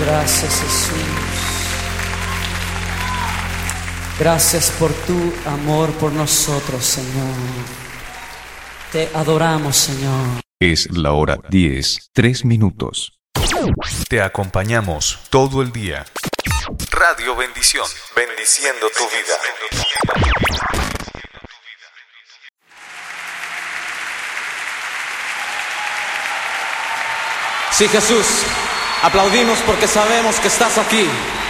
Gracias, Jesús. Gracias por tu amor por nosotros, Señor. Te adoramos, Señor. Es la hora 10, 3 minutos. Te acompañamos todo el día. Radio Bendición, bendiciendo tu vida. Sí, Jesús, aplaudimos porque sabemos que estás aquí.